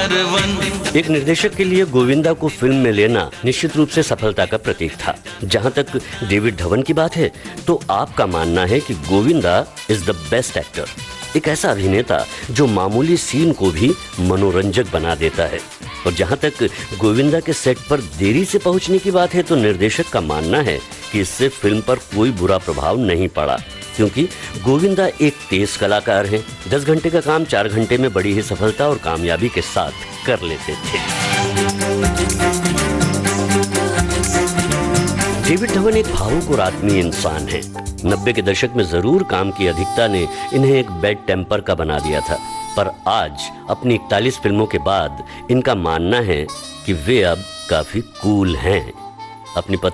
एक निर्देशक के लिए गोविंदा को फिल्म में लेना निश्चित रूप से सफलता का प्रतीक था। जहां तक डेविड धवन की बात है तो आपका मानना है कि Govinda is the best actor, एक ऐसा अभिनेता जो मामूली सीन को भी मनोरंजक बना देता है। और जहां तक गोविंदा के सेट पर देरी से पहुंचने की बात है तो निर्देशक का मानना है कि इससे फिल्म पर कोई बुरा प्रभाव नहीं पड़ा, क्योंकि गोविंदा एक तेज कलाकार हैं। 10 घंटे का काम 4 घंटे में बड़ी ही सफलता और कामयाबी के साथ कर लेते थे। डेविड धवन एक भावुक और आत्मीय इंसान है। 90 के दशक में जरूर काम की अधिकता ने इन्हें एक बैड टेम्पर का बना दिया था, पर आज अपनी 41 फिल्मों के बाद इनका मानना है कि वे अब काफी कूल हैं। अपनी